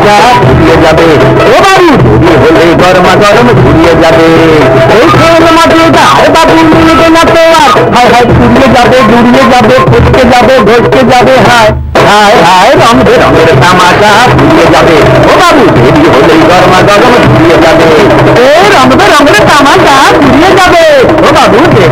তামাশা ফুরিয়ে যাবে। ও বাবু দেরি হলে গরমা গরম ঘুরিয়ে যাবে। এই খেল মাঠে গায়ে বাবু মিলবে না তো আর, হায় হায় ফুরিয়ে যাবে, গুড়িয়ে যাবে, ফুটকে যাবে, ঘটকে যাবে, হায় হায় হায় রং বেরঙের তামাশা ফুরিয়ে যাবে। ও বাবু দেরি হলেই গরমা গরম ঘুরিয়ে যাবে। এই রং বেরঙের তামাশা ফুরিয়ে যাবে। ও বাবু